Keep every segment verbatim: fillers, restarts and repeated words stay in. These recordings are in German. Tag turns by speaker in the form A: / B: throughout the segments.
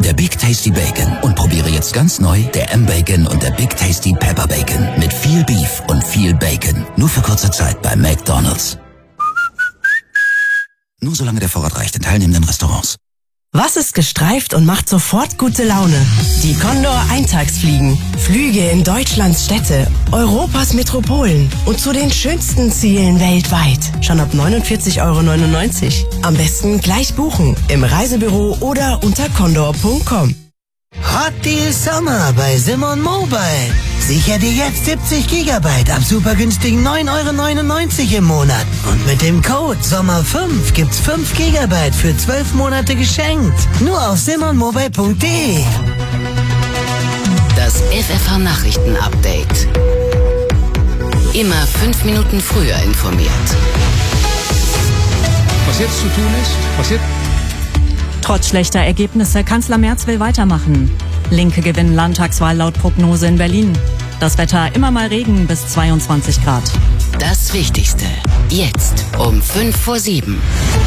A: der Big Tasty Bacon und probiere jetzt ganz neu der M-Bacon und der Big Tasty Pepper Bacon mit viel Beef und viel Bacon. Nur für kurze Zeit bei McDonald's. Nur solange der Vorrat reicht in teilnehmenden Restaurants.
B: Was ist gestreift und macht sofort gute Laune? Die Condor Eintagsfliegen. Flüge in Deutschlands Städte, Europas Metropolen und zu den schönsten Zielen weltweit. Schon ab neunundvierzig Euro neunundneunzig. Am besten gleich buchen. Im Reisebüro oder unter condor punkt com.
C: Hot Deal Sommer bei Simon Mobile. Sicher dir jetzt siebzig Gigabyte ab super günstigen neun Euro neunundneunzig im Monat. Und mit dem Code Sommer fünf gibt's fünf Gigabyte für zwölf Monate geschenkt. Nur auf simon mobile punkt de.
D: Das F F H-Nachrichten-Update. Immer fünf Minuten früher informiert.
E: Was jetzt zu tun ist, passiert.
F: Trotz schlechter Ergebnisse, Kanzler Merz will weitermachen. Linke gewinnen Landtagswahl laut Prognose in Berlin. Das Wetter immer mal Regen bis zweiundzwanzig Grad.
D: Das Wichtigste. Jetzt um fünf vor sieben.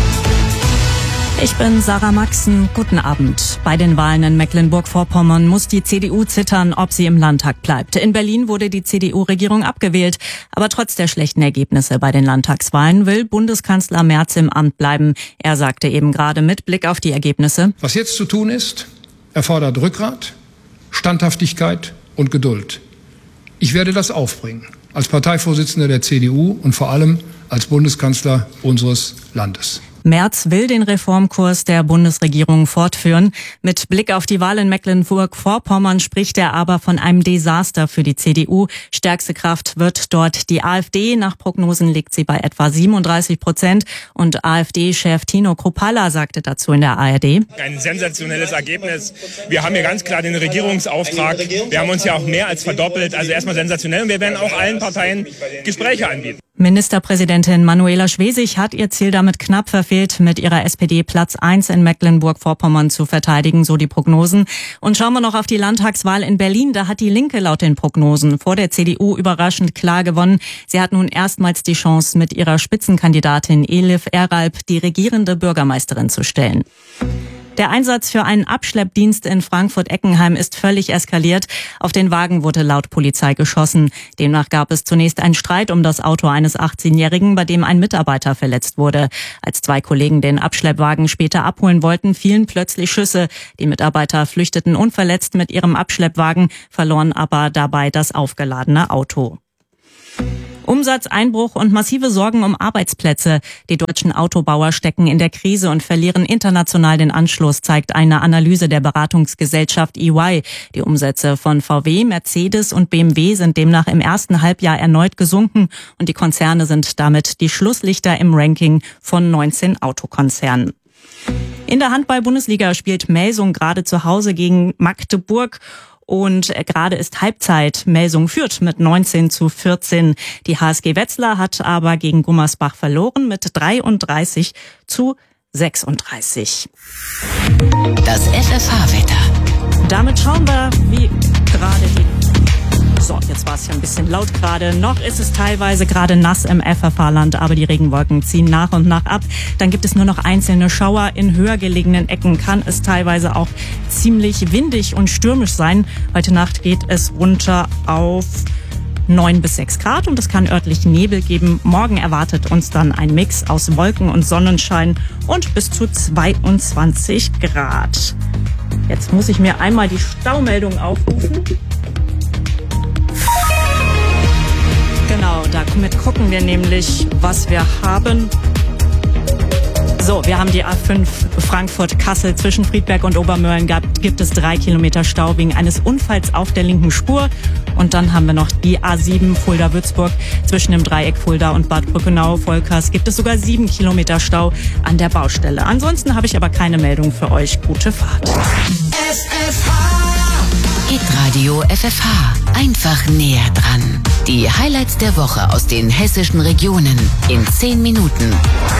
F: Ich bin Sarah Maxen. Guten Abend. Bei den Wahlen in Mecklenburg-Vorpommern muss die C D U zittern, ob sie im Landtag bleibt. In Berlin wurde die C D U-Regierung abgewählt. Aber trotz der schlechten Ergebnisse bei den Landtagswahlen will Bundeskanzler Merz im Amt bleiben. Er sagte eben gerade mit Blick auf die Ergebnisse:
E: Was jetzt zu tun ist, erfordert Rückgrat, Standhaftigkeit und Geduld. Ich werde das aufbringen. Als Parteivorsitzender der C D U und vor allem als Bundeskanzler unseres Landes.
F: Merz will den Reformkurs der Bundesregierung fortführen. Mit Blick auf die Wahl in Mecklenburg-Vorpommern spricht er aber von einem Desaster für die C D U. Stärkste Kraft wird dort die AfD. Nach Prognosen liegt sie bei etwa siebenunddreißig Prozent. Und AfD-Chef Tino Kruppalla sagte dazu in der A R D:
G: Ein sensationelles Ergebnis. Wir haben hier ganz klar den Regierungsauftrag. Wir haben uns ja auch mehr als verdoppelt. Also erstmal sensationell. Und wir werden auch allen Parteien Gespräche anbieten.
F: Ministerpräsidentin Manuela Schwesig hat ihr Ziel damit knapp verfehlt, mit ihrer S P D Platz eins in Mecklenburg-Vorpommern zu verteidigen, so die Prognosen. Und schauen wir noch auf die Landtagswahl in Berlin. Da hat die Linke laut den Prognosen vor der C D U überraschend klar gewonnen. Sie hat nun erstmals die Chance, mit ihrer Spitzenkandidatin Elif Eralp die regierende Bürgermeisterin zu stellen. Der Einsatz für einen Abschleppdienst in Frankfurt-Eckenheim ist völlig eskaliert. Auf den Wagen wurde laut Polizei geschossen. Demnach gab es zunächst einen Streit um das Auto eines achtzehnjährigen, bei dem ein Mitarbeiter verletzt wurde. Als zwei Kollegen den Abschleppwagen später abholen wollten, fielen plötzlich Schüsse. Die Mitarbeiter flüchteten unverletzt mit ihrem Abschleppwagen, verloren aber dabei das aufgeladene Auto. Umsatzeinbruch und massive Sorgen um Arbeitsplätze. Die deutschen Autobauer stecken in der Krise und verlieren international den Anschluss, zeigt eine Analyse der Beratungsgesellschaft E Y. Die Umsätze von V W, Mercedes und B M W sind demnach im ersten Halbjahr erneut gesunken und die Konzerne sind damit die Schlusslichter im Ranking von neunzehn Autokonzernen. In der Handball-Bundesliga spielt Melsung gerade zu Hause gegen Magdeburg. Und gerade ist Halbzeit. Melsung führt mit neunzehn zu vierzehn. Die H S G Wetzlar hat aber gegen Gummersbach verloren mit dreiunddreißig zu sechsunddreißig.
D: Das F F H-Wetter.
F: Damit schauen wir, wie gerade die... So, jetzt war es ja ein bisschen laut gerade. Noch ist es teilweise gerade nass im F F H-Land, aber die Regenwolken ziehen nach und nach ab. Dann gibt es nur noch einzelne Schauer. In höher gelegenen Ecken kann es teilweise auch ziemlich windig und stürmisch sein. Heute Nacht geht es runter auf neun bis sechs Grad und es kann örtlich Nebel geben. Morgen erwartet uns dann ein Mix aus Wolken und Sonnenschein und bis zu zweiundzwanzig Grad. Jetzt muss ich mir einmal die Staumeldung aufrufen. Genau, damit gucken wir nämlich, was wir haben. So, wir haben die A fünf Frankfurt-Kassel zwischen Friedberg und Obermölln. Gibt es drei Kilometer Stau wegen eines Unfalls auf der linken Spur. Und dann haben wir noch die A sieben Fulda-Würzburg zwischen dem Dreieck Fulda und Bad Brückenau-Volkers. Gibt es sogar sieben Kilometer Stau an der Baustelle. Ansonsten habe ich aber keine Meldung für euch. Gute Fahrt.
C: F F H.
D: Hitradio F F H. Einfach näher dran. Die Highlights der Woche aus den hessischen Regionen in zehn Minuten.